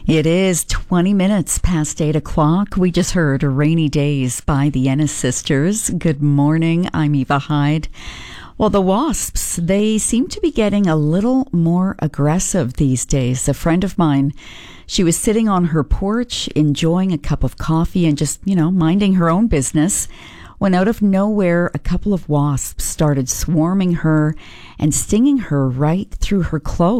It is 20 minutes past 8 o'clock. We just heard Rainy Days by the Ennis Sisters. Good morning. I'm Eva Hyde. Well, the wasps, they seem to be getting a little more aggressive these days. A friend of mine, she was sitting on her porch, enjoying a cup of coffee and just, minding her own business, when out of nowhere, a couple of wasps started swarming her and stinging her right through her clothes.